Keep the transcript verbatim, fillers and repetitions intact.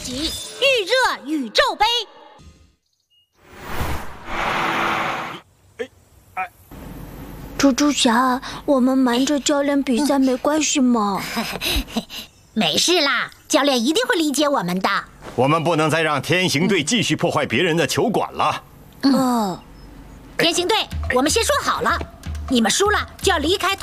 集《预热宇宙杯》。 猪猪侠，我们瞒着教练比赛没关系吗？ 没事啦，教练一定会理解我们的。 我们不能再让天行队继续破坏别人的球馆了。 嗯， 天行队，我们先说好了，你们输了就要离开。